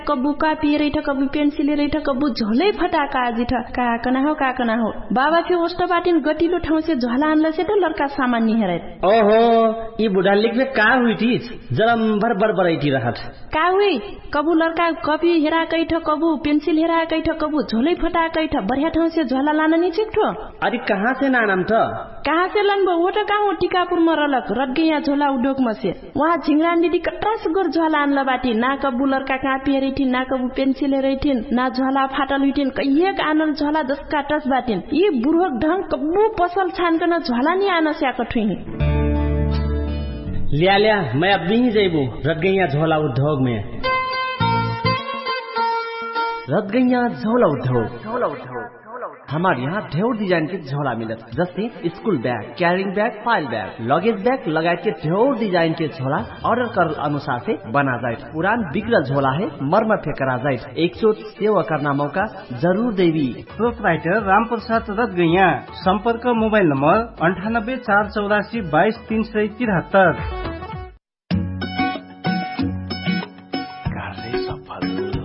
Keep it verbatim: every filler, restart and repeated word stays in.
कबू कापी रही था कबू पेंसिल रही था कबू झोलै फटाका आजी था का कना हो का कना हो बाबा फिर उष्ट बाटिन गतिलो ठाउँ से झोला आनला से तो लड़का सामान नहीं हेरे ओहो ये बुढ़ा लिख में का हुई थी जरा भर भर बराइटी रहत का हुई कबू लड़का कॉपी हेरा कई था कबू पेंसिल हेरा कई था कबू झोलै फटा कई था बढ़िया ठाउँ से झोला लाना नहीं छिकठो अरे कहाँ से नाम था कहाँ से लनबो वो तो कहाँ टीकापुर में रलक रट गया झोला उद्योग में से वहाँ झिंगरा दीदी कट्रा से गोर झोला आनला बाटी ना कबू लड़का कापी हेरी थी ना कबू पेंसिल हेरी थी ना झोला फाटल हुई थी कहिए आनल झोला जसका टस बाटिन ये बुढ़क ढंग कबू पसल छान कर झोला नहीं आना से आकर ठुई लिया लिया मैं अब नहीं जाइबू रट गई झोला उद्योग में रट गई झोला उद्योग झोला उद्योग हमारे यहाँ ढेर डिजाइन के झोला मिलत जैसे school bag carrying bag file bag luggage bag लगाए के ढेर डिजाइन के झोला ऑर्डर कर अनुसार से बना जाए पुरान बिगड़ल झोला है मरम्मत करा जाए एक सौ सेवा करना मौका जरूर देवी प्रोपराइटर राम प्रसाद रत गैया संपर्क मोबाइल नंबर अंठानब्बे चार चौरासी बाईस तीन सौ तिहत्तर।